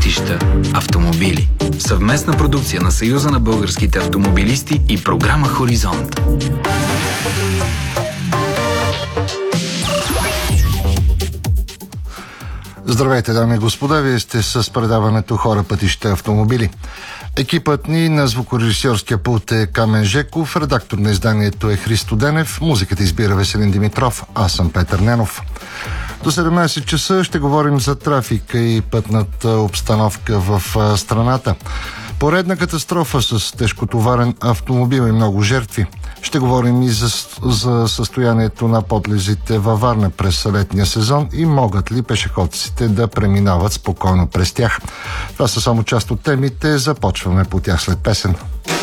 пътища, автомобили. Съвместна продукция на Съюза на българските автомобилисти и програма Хоризонт. Здравейте, дами и господа, вие сте с предаването Хора, пътища, автомобили. Екипът ни на звукорежисьорския пулт е Камен Жеков, редактор на изданието е Христо Денев, музиката избира Веселин Димитров, аз съм Петър Ненов. До 17 часа ще говорим за трафика и пътната обстановка в страната. Поредна катастрофа с тежкотоварен автомобил и много жертви. Ще говорим и за състоянието на подлезите във Варна през летния сезон и могат ли пешеходците да преминават спокойно през тях. Това са само част от темите. Започваме по тях след песен.